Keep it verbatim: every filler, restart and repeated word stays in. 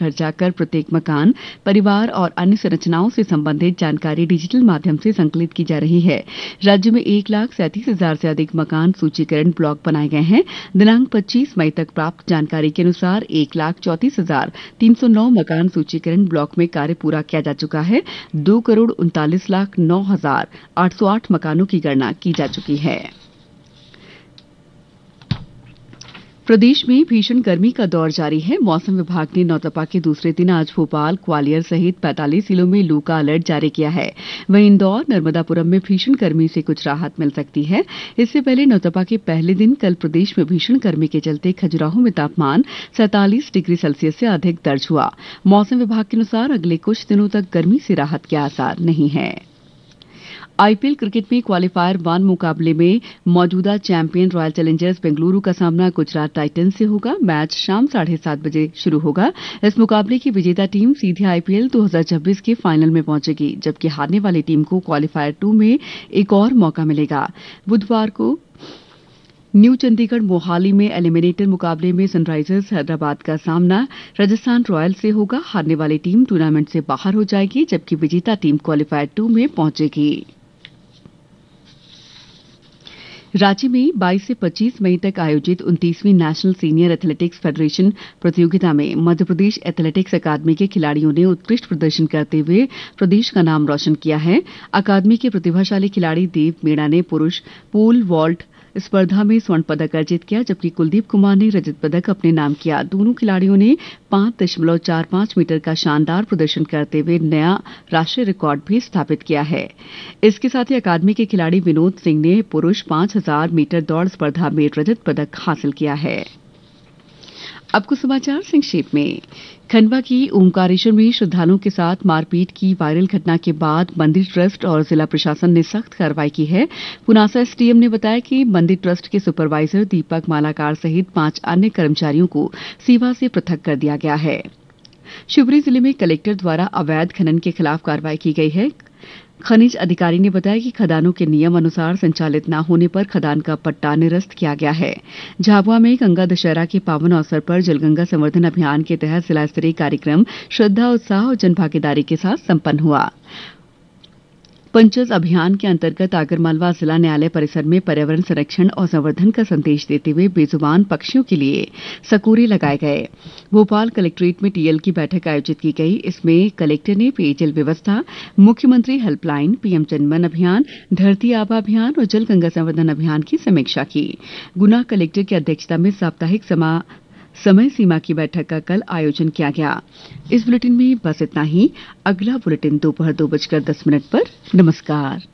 घर जाकर प्रत्येक मकान, परिवार और अन्य संरचनाओं से संबंधित जानकारी डिजिटल माध्यम से संकलित की जा रही है। राज्य में एक लाख सैंतीस हजार से अधिक मकान सूचीकरण ब्लॉक बनाए गए हैं। दिनांक पच्चीस मई तक प्राप्त जानकारी के अनुसार एक लाख चौंतीस हजार तीन सौ नौ मकान सूचीकरण ब्लॉक में कार्य पूरा किया जा चुका है। दो करोड़ उनतालीस लाख नौ हजार आठ सौ आठ मकानों की गणना की जा चुकी है। प्रदेश में भीषण गर्मी का दौर जारी है। मौसम विभाग ने नौतपा के दूसरे दिन आज भोपाल, ग्वालियर सहित पैंतालीस जिलों में लू का अलर्ट जारी किया है। वहीं इंदौर, नर्मदापुरम में भीषण गर्मी से कुछ राहत मिल सकती है। इससे पहले नौतपा के पहले दिन कल प्रदेश में भीषण गर्मी के चलते खजुराहो में तापमान सैंतालीस डिग्री सेल्सियस से अधिक दर्ज हुआ। मौसम विभाग के अनुसार अगले कुछ दिनों तक गर्मी से राहत के आसार नहीं है। आईपीएल क्रिकेट में क्वालीफायर वन मुकाबले में मौजूदा चैंपियन रॉयल चैलेंजर्स बेंगलुरु का सामना गुजरात टाइटंस से होगा। मैच शाम साढ़े सात बजे शुरू होगा। इस मुकाबले की विजेता टीम सीधे आईपीएल दो हज़ार छब्बीस के फाइनल में पहुंचेगी, जबकि हारने वाली टीम को क्वालीफायर टू में एक और मौका मिलेगा। बुधवार को न्यू चंडीगढ़ मोहाली में एलिमिनेटर मुकाबले में सनराइजर्स हैदराबाद का सामना राजस्थान रॉयल्स से होगा। हारने वाली टीम टूर्नामेंट से बाहर हो जाएगी, जबकि विजेता टीम क्वालीफायर टू में पहुंचेगी। रांची में बाईस से पच्चीस मई तक आयोजित उनतीसवीं नेशनल सीनियर एथलेटिक्स फेडरेशन प्रतियोगिता में मध्यप्रदेश एथलेटिक्स अकादमी के खिलाड़ियों ने उत्कृष्ट प्रदर्शन करते हुए प्रदेश का नाम रोशन किया है। अकादमी के प्रतिभाशाली खिलाड़ी देव मीणा ने पुरुष पोल वॉल्ट स्पर्धा में स्वर्ण पदक अर्जित किया, जबकि कुलदीप कुमार ने रजत पदक अपने नाम किया। दोनों खिलाड़ियों ने पांच दशमलव चार पांच मीटर का शानदार प्रदर्शन करते हुए नया राष्ट्रीय रिकॉर्ड भी स्थापित किया है। इसके साथ ही अकादमी के खिलाड़ी विनोद सिंह ने पुरुष पांच हजार मीटर दौड़ स्पर्धा में रजत पदक हासिल किया है। अब कुछ समाचार संक्षेप में। खंडवा की ओंकारेश्वर में श्रद्धालुओं के साथ मारपीट की वायरल घटना के बाद मंदिर ट्रस्ट और जिला प्रशासन ने सख्त कार्रवाई की है। पुनासा एसडीएम ने बताया कि मंदिर ट्रस्ट के सुपरवाइजर दीपक मालाकार सहित पांच अन्य कर्मचारियों को सेवा से पृथक कर दिया गया है। शिवपुरी जिले में कलेक्टर द्वारा अवैध खनन के खिलाफ कार्रवाई की गई है। खनिज अधिकारी ने बताया कि खदानों के नियम अनुसार संचालित न होने पर खदान का पट्टा निरस्त किया गया है। झाबुआ में गंगा दशहरा के पावन अवसर पर जलगंगा संवर्धन अभियान के तहत जिला स्तरीय कार्यक्रम श्रद्धा, उत्साह और जनभागीदारी के साथ संपन्न हुआ। पंचज अभियान के अंतर्गत आगरमालवा जिला न्यायालय परिसर में पर्यावरण संरक्षण और संवर्धन का संदेश देते हुए बेजुबान पक्षियों के लिए सकोरे लगाए गए। भोपाल कलेक्ट्रेट में टीएल की बैठक आयोजित की गई। इसमें कलेक्टर ने पेयजल व्यवस्था, मुख्यमंत्री हेल्पलाइन, पीएम जनमन अभियान, धरती आबा अभियान और जल गंगा संवर्धन अभियान की समीक्षा की। गुना कलेक्टर की अध्यक्षता में साप्ताहिक समा समय सीमा की बैठक का कल आयोजन किया गया। इस बुलेटिन में बस इतना ही। अगला बुलेटिन दोपहर दो बजकर दस मिनट पर। नमस्कार।